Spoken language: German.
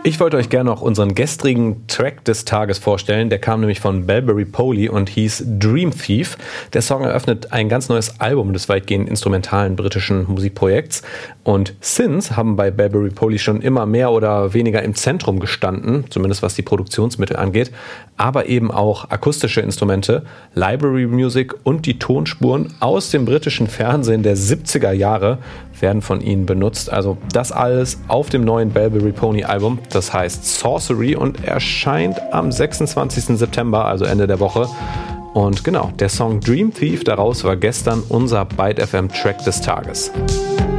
Ich wollte euch gerne noch unseren gestrigen Track des Tages vorstellen. Der kam nämlich von Bellberry Poley und hieß Dream Thief. Der Song eröffnet ein ganz neues Album des weitgehend instrumentalen britischen Musikprojekts. Und Synths haben bei Bellberry Poley schon immer mehr oder weniger im Zentrum gestanden, zumindest was die Produktionsmittel angeht. Aber eben auch akustische Instrumente, Library Music und die Tonspuren aus dem britischen Fernsehen der 70er Jahre werden von ihnen benutzt. Also das alles auf dem neuen Bellberry Poley Album. Das heißt Sorcery und erscheint am 26. September, also Ende der Woche. Und genau, der Song Dream Thief daraus war gestern unser Byte FM Track des Tages.